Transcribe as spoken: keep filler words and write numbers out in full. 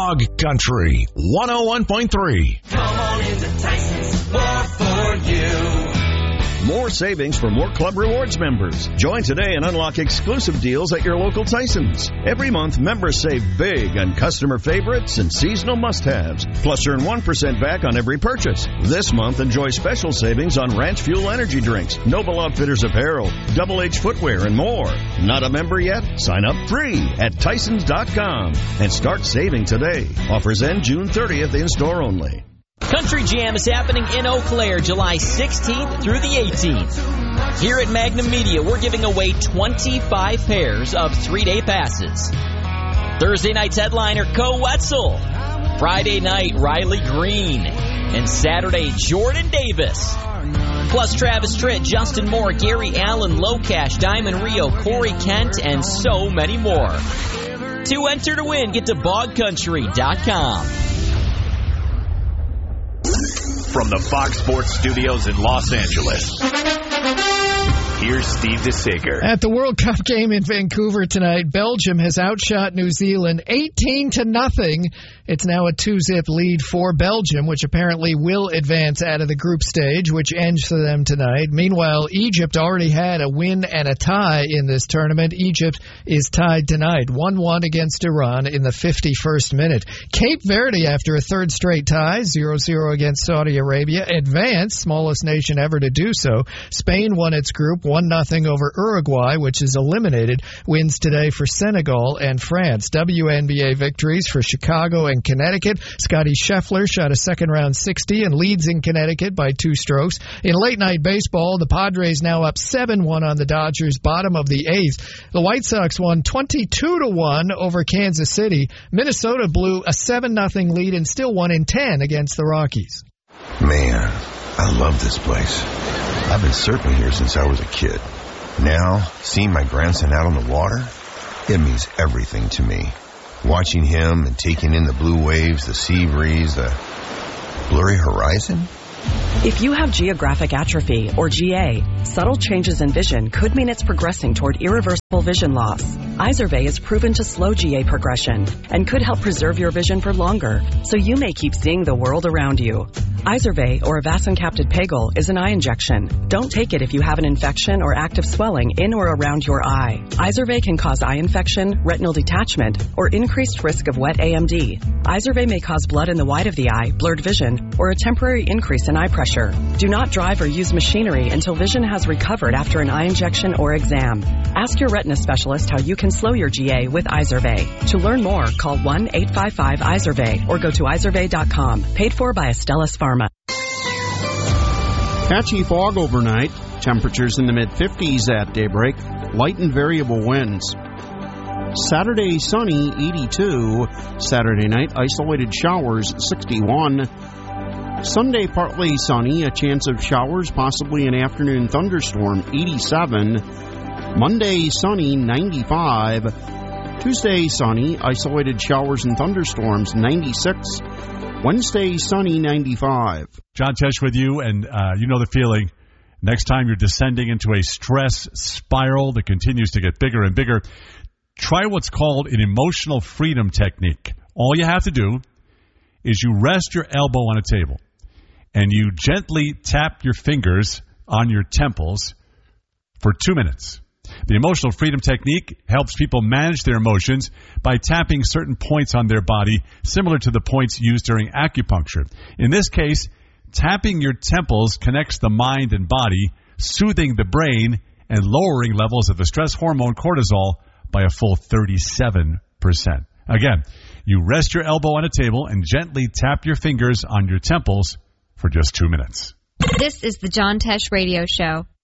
Bog Country one oh one point three. Come on into Tyson's, more for you. More savings for more Club Rewards members. Join today and unlock exclusive deals at your local Tyson's. Every month, members save big on customer favorites and seasonal must-haves. Plus, earn one percent back on every purchase. This month, enjoy special savings on Ranch Fuel energy drinks, Noble Outfitters apparel, Double H footwear, and more. Not a member yet? Sign up free at Tysons dot com and start saving today. Offers end June thirtieth in store only. Country Jam is happening in Eau Claire July sixteenth through the eighteenth. Here at Magnum Media, we're giving away twenty-five pairs of three-day passes. Thursday night's headliner, Co Wetzel. Friday night, Riley Green. And Saturday, Jordan Davis. Plus Travis Tritt, Justin Moore, Gary Allen, Locash, Diamond Rio, Corey Kent, and so many more. To enter to win, get to bog country dot com. From the Fox Sports Studios in Los Angeles, here's Steve DeSager. At the World Cup game in Vancouver tonight, Belgium has outshot New Zealand eighteen to nothing. It's now a two-zip lead for Belgium, which apparently will advance out of the group stage, which ends for them tonight. Meanwhile, Egypt already had a win and a tie in this tournament. Egypt is tied tonight, one one against Iran in the fifty-first minute. Cape Verde, after a third straight tie, zero zero against Saudi Arabia, advanced, smallest nation ever to do so. Spain won its group one nothing over Uruguay, which is eliminated. Wins today for Senegal and France. W N B A victories for Chicago and Connecticut. Scotty Scheffler shot a second-round sixty and leads in Connecticut by two strokes. In late-night baseball, the Padres now up seven one on the Dodgers, bottom of the eighth. The White Sox won twenty-two to one over Kansas City. Minnesota blew a seven nothing lead and still won in ten against the Rockies. Man, I love this place. I've been surfing here since I was a kid. Now, seeing my grandson out on the water, it means everything to me. Watching him and taking in the blue waves, the sea breeze, the blurry horizon. If you have geographic atrophy, or G A, subtle changes in vision could mean it's progressing toward irreversible vision loss. Izervay is proven to slow G A progression and could help preserve your vision for longer, so you may keep seeing the world around you. Izervay, or avacincaptad pegol, is an eye injection. Don't take it if you have an infection or active swelling in or around your eye. Izervay can cause eye infection, retinal detachment, or increased risk of wet A M D. Izervay may cause blood in the white of the eye, blurred vision, or a temporary increase in eye pressure. Do not drive or use machinery until vision has recovered after an eye injection or exam. Ask your retina specialist how you can slow your G A with Izervay. To learn more, call one eight five five Izervay or go to izervay dot com. Paid for by Astellas Pharma. Patchy fog overnight. Temperatures in the mid-fifties at daybreak. Light and variable winds. Saturday, sunny, eighty-two. Saturday night, isolated showers, sixty-one. Sunday, partly sunny, a chance of showers, possibly an afternoon thunderstorm, eighty-seven. Monday, sunny, ninety-five. Tuesday, sunny, isolated showers and thunderstorms, ninety-six. Wednesday, sunny, ninety-five. John Tesh with you, and uh, you know the feeling. Next time you're descending into a stress spiral that continues to get bigger and bigger, try what's called an emotional freedom technique. All you have to do is you rest your elbow on a table, and you gently tap your fingers on your temples for two minutes. The emotional freedom technique helps people manage their emotions by tapping certain points on their body, similar to the points used during acupuncture. In this case, tapping your temples connects the mind and body, soothing the brain and lowering levels of the stress hormone cortisol by a full thirty-seven percent. Again, you rest your elbow on a table and gently tap your fingers on your temples for just two minutes. This is the John Tesh Radio Show.